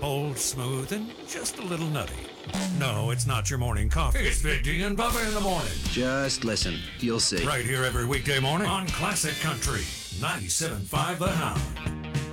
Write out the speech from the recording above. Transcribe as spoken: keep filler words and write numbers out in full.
Bold, smooth, and just a little nutty. No, it's not your morning coffee. It's Big D and Bubba in the morning. Just listen. You'll see. Right here every weekday morning on Classic Country ninety-seven point five The Hound.